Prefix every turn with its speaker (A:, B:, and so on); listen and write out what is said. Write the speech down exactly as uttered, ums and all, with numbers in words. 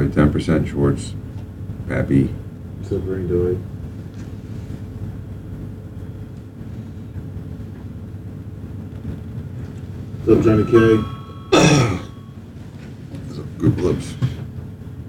A: at ten percent. Schwartz, Pappy.
B: Silvering Doy. What's up, Johnny K?
A: Good blips.